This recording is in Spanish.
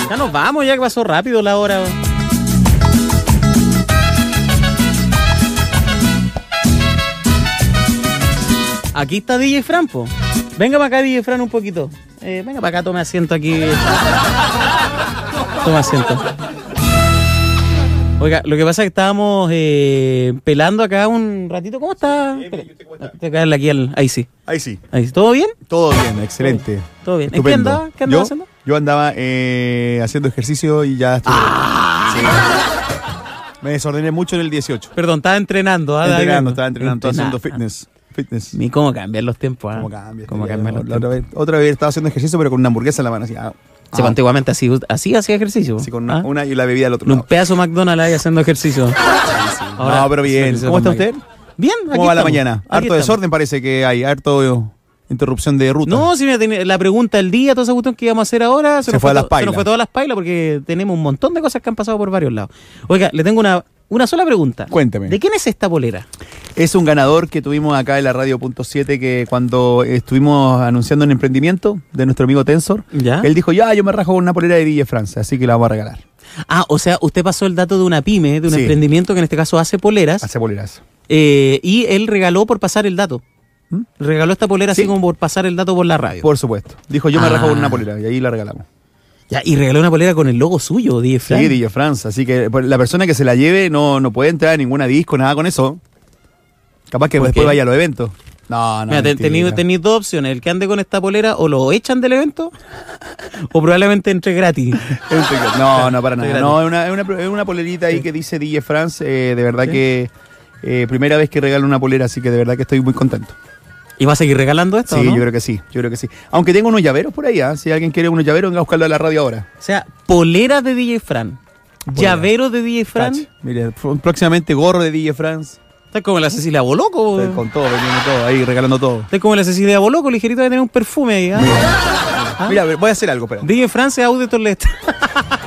Ya nos vamos, ya que pasó rápido la hora. Aquí está DJ Fran, po. Venga para acá, DJ Fran, un poquito. Venga para acá, tome asiento aquí. Toma asiento. Oiga, lo que pasa es que estábamos pelando acá un ratito. ¿Cómo está? Te caerle aquí al... Ahí sí. Ahí sí. Ahí sí. ¿Todo bien? Todo bien, excelente. Todo bien. ¿En Estupendo. qué andaba? ¿Qué andaba haciendo? Yo andaba haciendo ejercicio y ya estuve. Sí. Me desordené mucho en el 18. Perdón, estaba entrenando. Estaba entrenando, haciendo fitness. Ni cómo cambian los tiempos. ¿Cómo cambia? ¿Cómo cambian los tiempos? Otra vez estaba haciendo ejercicio, pero con una hamburguesa en la mano. Así, Sí, antiguamente así hacía ejercicio. Así con una y la bebida al otro un lado. pedazo McDonald's ahí haciendo ejercicio. Ahora, no, pero bien. ¿Cómo está usted? Bien, ¿Cómo va la mañana? Harto desorden parece que hay, harto interrupción de ruta. No, si la pregunta del día, toda esa cuestión que íbamos a hacer ahora, se fue a las pailas. Se nos fue todas las pailas porque tenemos un montón de cosas que han pasado por varios lados. Oiga, le tengo una sola pregunta. Cuénteme. ¿De quién es esta polera? Es un ganador que tuvimos acá en la radio .7 que cuando estuvimos anunciando un emprendimiento de nuestro amigo Tensor, ¿Ya? Él dijo, yo me rajo con una polera de DJ France, así que la vamos a regalar. Ah, o sea, usted pasó el dato de una pyme, de un emprendimiento que en este caso hace poleras. Hace poleras. Y él regaló por pasar el dato. Regaló esta polera así como por pasar el dato por la radio. Por supuesto. Dijo, yo me rajo con una polera y ahí la regalamos. Ya, y regaló una polera con el logo suyo, DJ France. Sí, DJ France. Así que la persona que se la lleve no puede entrar a ninguna disco, nada con eso. Capaz que después vaya a los eventos. No. Mira, tenéis dos opciones. El que ande con esta polera o lo echan del evento o probablemente entre gratis. No, para nada. No, es una polerita ahí que dice DJ France. De verdad que primera vez que regalo una polera, así que de verdad que estoy muy contento. ¿Y va a seguir regalando esto? Sí, ¿no? yo creo que sí. Aunque tengo unos llaveros por ahí, si alguien quiere unos llaveros, venga a buscarlo a la radio ahora. O sea, polera de DJ Fran, llavero de DJ Fran. Mire, próximamente gorro de DJ France. Está como la Cecilia Boloco. Con todo, vendiendo todo, ahí regalando todo. Está como la Cecilia Boloco, ligerito de tener un perfume ahí. Mira, voy a hacer algo, espera. DJ France, Audio Toilette.